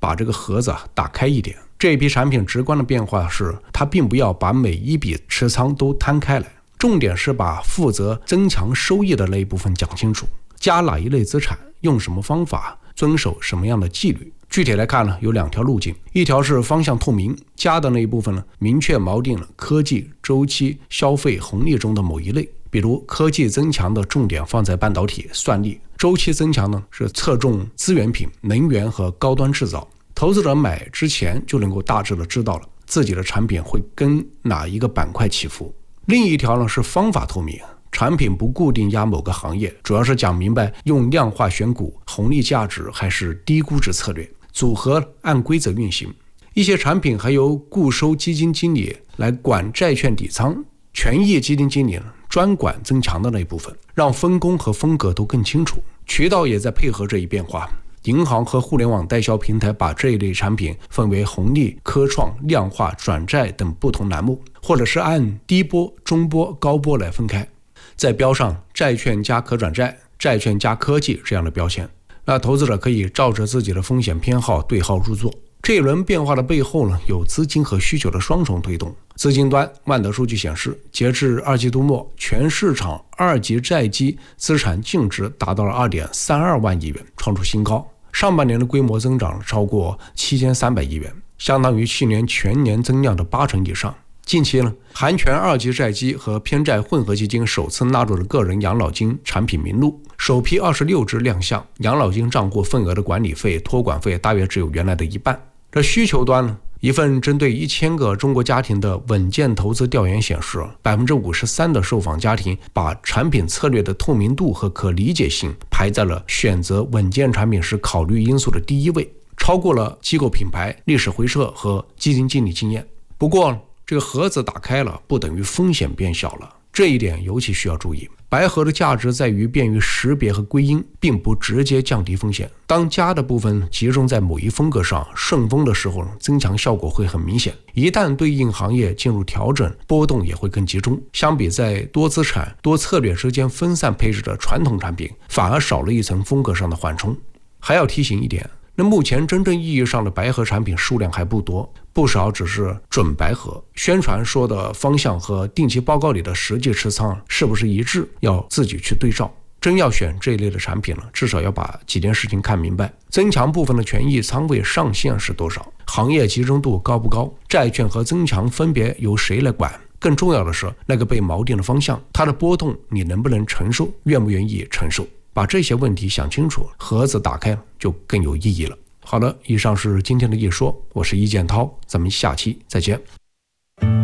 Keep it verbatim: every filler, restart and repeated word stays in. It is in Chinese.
把这个盒子打开一点。这一批产品直观的变化是，它并不要把每一笔持仓都摊开来，重点是把负责增强收益的那一部分讲清楚，加哪一类资产，用什么方法，遵守什么样的纪律。具体来看呢，有两条路径，一条是方向透明，加的那一部分呢，明确锚定了科技、周期、消费红利中的某一类，比如科技增强的重点放在半导体、算力，周期增强呢是侧重资源品、能源和高端制造。投资者买之前就能够大致的知道了自己的产品会跟哪一个板块起伏。另一条呢是方法透明，产品不固定压某个行业，主要是讲明白用量化选股、红利价值还是低估值策略，组合按规则运行。一些产品还由固收基金经理来管债券底仓，权益基金经理呢专管增强的那一部分，让分工和风格都更清楚。渠道也在配合这一变化，银行和互联网代销平台把这一类产品分为红利、科创、量化、转债等不同栏目，或者是按低波、中波、高波来分开，再标上债券加可转债、债券加科技这样的标签。那投资者可以照着自己的风险偏好对号入座。这一轮变化的背后呢，有资金和需求的双重推动。资金端，万德数据显示，截至二季度末，全市场二级债基资产净值达到了 二点三二万亿元，创出新高。上半年的规模增长超过七千三百亿元，相当于去年全年增量的八成以上。近期呢，含权二级债基和偏债混合基金首次纳入了个人养老金产品名录，首批二十六只亮相，养老金账户份额的管理费、托管费大约只有原来的一半。这需求端呢，一份针对一千个中国家庭的稳健投资调研显示， 百分之五十三 的受访家庭把产品策略的透明度和可理解性排在了选择稳健产品时考虑因素的第一位，超过了机构品牌、历史回撤和基金经理经验。不过这个盒子打开了，不等于风险变小了，这一点尤其需要注意。白盒的价值在于便于识别和归因，并不直接降低风险。当加的部分集中在某一风格上，顺风的时候，增强效果会很明显。一旦对应行业进入调整，波动也会更集中。相比在多资产、多策略之间分散配置的传统产品，反而少了一层风格上的缓冲。还要提醒一点，那目前真正意义上的白盒产品数量还不多，不少只是准白盒，宣传说的方向和定期报告里的实际持仓是不是一致，要自己去对照。真要选这一类的产品了，至少要把几件事情看明白。增强部分的权益仓位上限是多少？行业集中度高不高？债券和增强分别由谁来管？更重要的是，那个被锚定的方向，它的波动你能不能承受，愿不愿意承受？把这些问题想清楚，盒子打开就更有意义了。好的，以上是今天的一说，我是易建涛，咱们下期再见。